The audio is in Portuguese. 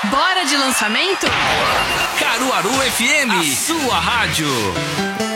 Bora de lançamento? Caruaru FM, a sua rádio.